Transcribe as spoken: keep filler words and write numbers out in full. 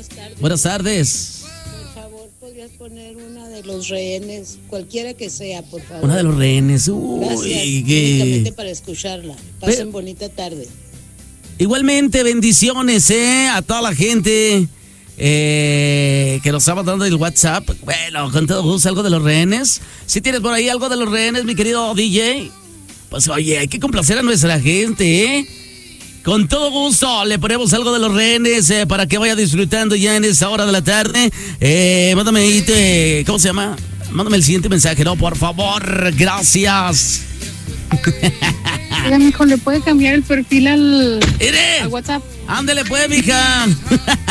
buenas tardes. Buenas tardes. Por favor, ¿podrías poner una de los rehenes? Cualquiera que sea, por favor. Una de los rehenes. Uy, Gracias, qué... únicamente para escucharla. Pasen Pero... bonita tarde. Igualmente, bendiciones, ¿eh? A toda la gente eh, que nos estaba dando el WhatsApp. Bueno, con todo gusto, algo de los rehenes. Si tienes por ahí algo de los rehenes, mi querido D J, pues oye, hay que complacer a nuestra gente, ¿eh? Con todo gusto, le ponemos algo de los rehenes eh, para que vaya disfrutando ya en esta hora de la tarde. Eh, mándame ahí, te, ¿cómo se llama? Mándame el siguiente mensaje, ¿no? Por favor, gracias. Oiga, mijo, ¿le puede cambiar el perfil al, ¡Ere! al WhatsApp? Ándele pues, mija.